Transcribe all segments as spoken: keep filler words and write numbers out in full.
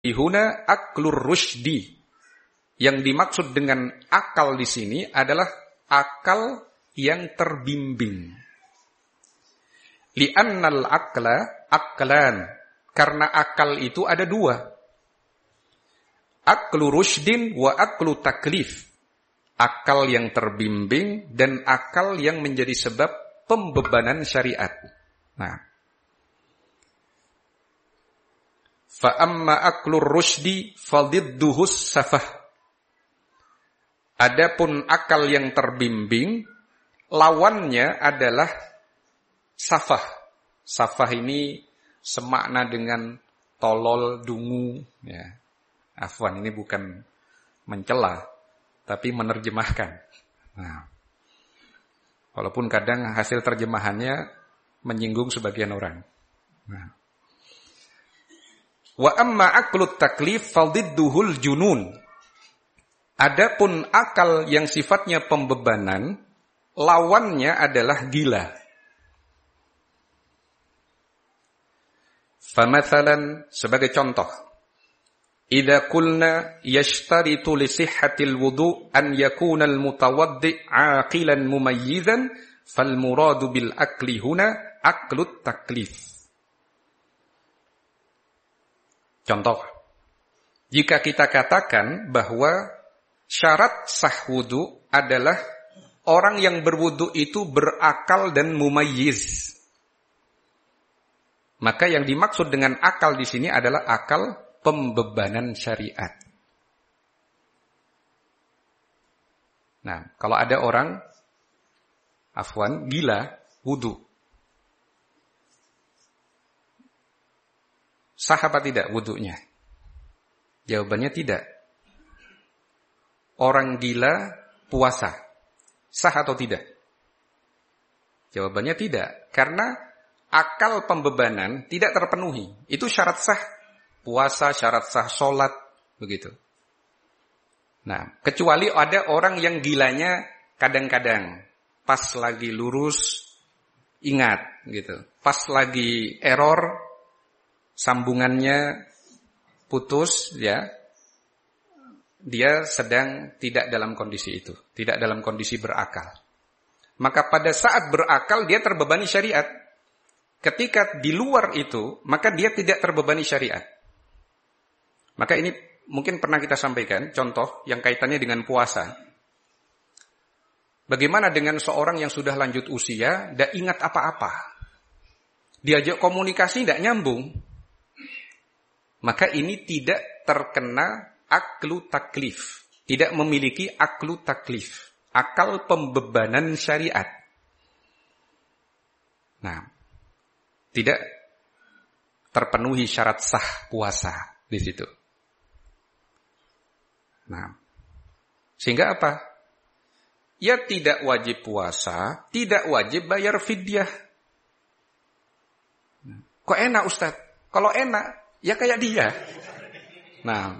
Huna aklur rusydi. Yang dimaksud dengan akal di sini adalah akal yang terbimbing. Li'annal akla aklan. Karena akal itu ada dua. Aklu rusydin wa aklu taklif. Akal yang terbimbing dan akal yang menjadi sebab pembebanan syariat. Nah. Fa amma aklur rusydi fadidduhus safah. Adapun akal yang terbimbing, lawannya adalah safah. Safah ini semakna dengan tolol, dungu. Ya. Afwan, ini bukan mencela, tapi menerjemahkan. Nah, walaupun kadang hasil terjemahannya menyinggung sebagian orang. Nah. Wa amma aqlut taklif fadidduhul junun. Adapun akal yang sifatnya pembebanan, lawannya adalah gila. Famathalan, sebagai contoh, idza qulna yashtaritu li sihhatil wudu an yakuna al mutawaddi' aqilan mumayyizan fal muradu bil akli huna aqlut taklif. Contoh, jika kita katakan bahwa syarat sah wudu adalah orang yang berwudu itu berakal dan mumayyiz, maka yang dimaksud dengan akal di sini adalah akal pembebanan syariat. Nah, kalau ada orang afwan gila wudu, sah apa tidak wudunya? Jawabannya tidak. Orang gila puasa, sah atau tidak? Jawabannya tidak, karena akal pembebanan tidak terpenuhi. Itu syarat sah puasa, syarat sah sholat, begitu. Nah, kecuali ada orang yang gilanya kadang-kadang, pas lagi lurus, ingat, gitu. Pas lagi error, sambungannya putus, ya, dia sedang tidak dalam kondisi itu, tidak dalam kondisi berakal. Maka pada saat berakal dia terbebani syariat. Ketika di luar itu, maka dia tidak terbebani syariat. Maka ini mungkin pernah kita sampaikan, contoh yang kaitannya dengan puasa. Bagaimana dengan seorang yang sudah lanjut usia, tidak ingat apa-apa, diajak komunikasi tidak nyambung, maka ini tidak terkena aklu taklif, tidak memiliki aklu taklif, akal pembebanan syariat. Nah, tidak terpenuhi syarat sah puasa di situ. Nah, sehingga apa? Ya tidak wajib puasa, tidak wajib bayar fidyah. Kok enak Ustaz? Kalau enak, ya kayak dia. Nah,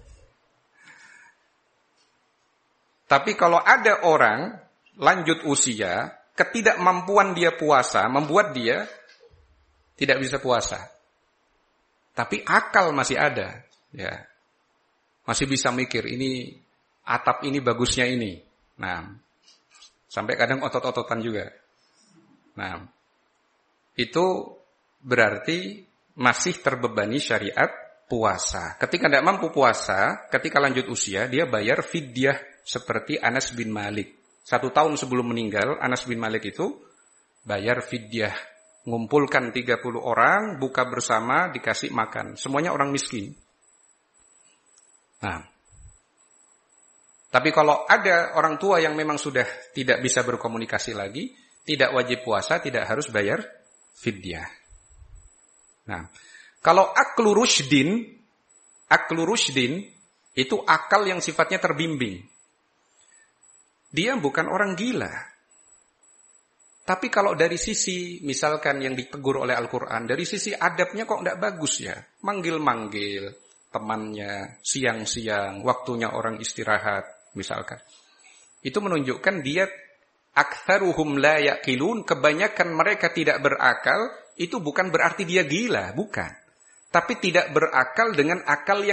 tapi kalau ada orang lanjut usia, ketidakmampuan dia puasa membuat dia tidak bisa puasa. Tapi akal masih ada, ya. Masih bisa mikir, ini atap ini bagusnya ini. Nah, sampai kadang otot-ototan juga. Nah, itu berarti masih terbebani syariat puasa. Ketika tidak mampu puasa, ketika lanjut usia, dia bayar fidyah seperti Anas bin Malik. Satu tahun sebelum meninggal, Anas bin Malik itu bayar fidyah. Ngumpulkan tiga puluh orang, buka bersama, dikasih makan. Semuanya orang miskin. Nah, tapi kalau ada orang tua yang memang sudah tidak bisa berkomunikasi lagi, tidak wajib puasa, tidak harus bayar fidyah. Nah, kalau aklu rusydin, aklu rusydin itu akal yang sifatnya terbimbing. Dia bukan orang gila. Tapi kalau dari sisi, misalkan yang ditegur oleh Al-Quran, dari sisi adabnya kok tidak bagus ya. Manggil-manggil temannya, siang-siang, waktunya orang istirahat, misalkan. Itu menunjukkan dia aktsaruhum la yaqilun, kebanyakan mereka tidak berakal, itu bukan berarti dia gila, bukan. Tapi tidak berakal dengan akal yang